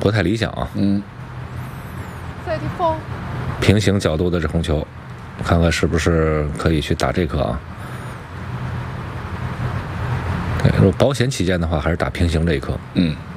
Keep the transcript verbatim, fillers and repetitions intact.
不太理想啊。 嗯。 平行角度的这红球，看看是不是可以去打这颗啊？对，如果保险起见的话，还是打平行这一颗。 嗯。